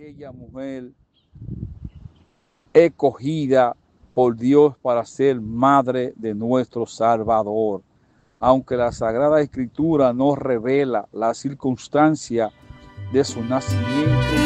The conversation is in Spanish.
aquella mujer escogida por Dios para ser madre de nuestro Salvador. Aunque la Sagrada Escritura no revela la circunstancia de su nacimiento,